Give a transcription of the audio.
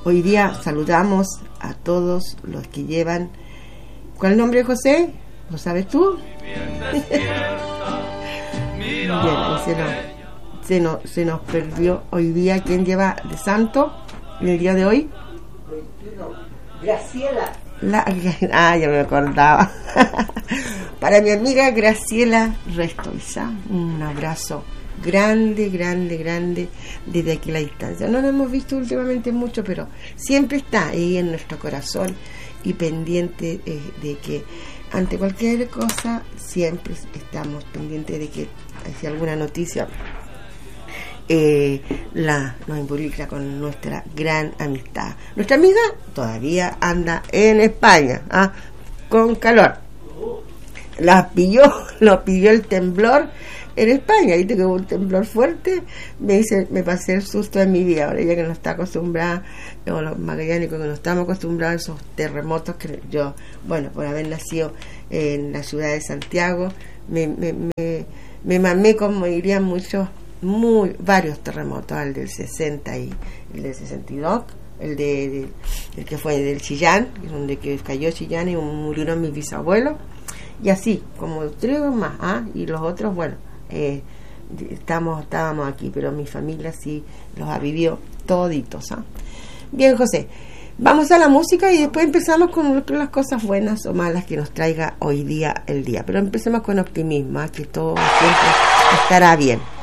Hoy día saludamos a todos los que llevan... ¿Cuál es el nombre de José? ¿Lo sabes tú? Bien, se nos perdió hoy día. ¿Quién lleva de santo en el día de hoy? Graciela. Ya me acordaba. Para mi amiga Graciela Restoiza, un abrazo grande desde aquí a la distancia. No nos hemos visto últimamente mucho, pero siempre está ahí en nuestro corazón y pendiente de que ante cualquier cosa siempre estamos pendientes de que si alguna noticia nos involucra con nuestra gran amistad. Nuestra amiga todavía anda en España, con calor. Lo pilló el temblor en España, viste que hubo un temblor fuerte. Me pasé el susto de mi vida. Ahora ella que no está acostumbrada, o los magallánicos que no estamos acostumbrados a esos terremotos, que yo, bueno, por haber nacido en la ciudad de Santiago, me mamé, como dirían muchos, varios terremotos, el del 60 y el del 62, el que fue del Chillán, donde que cayó Chillán y murieron mis bisabuelos, y así como 3 más, y los otros, bueno, estábamos aquí, pero mi familia sí los ha vivido toditos. Bien, José, vamos a la música y después empezamos con las cosas buenas o malas que nos traiga hoy día el día, pero empecemos con optimismo, que todo siempre estará bien.